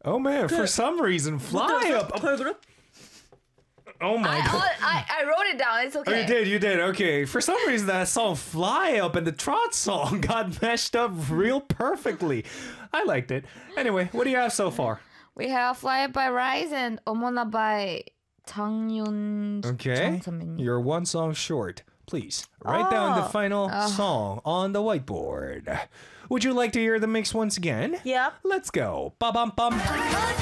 Oh man, for some reason, Fly Up. 걸그룹? Oh my god. I wrote it down. It's okay. You did. Okay. For some reason, that song Fly Up and the Trot song got meshed up real perfectly. I liked it. Anyway, what do you have so far? We have Fly Up by Rise and 어머나 by 장윤정 Okay. 선배님. You're one song short. Please, write down the final song on the whiteboard. Would you like to hear the mix once again? Yep. Let's go. Ba-bum-bum.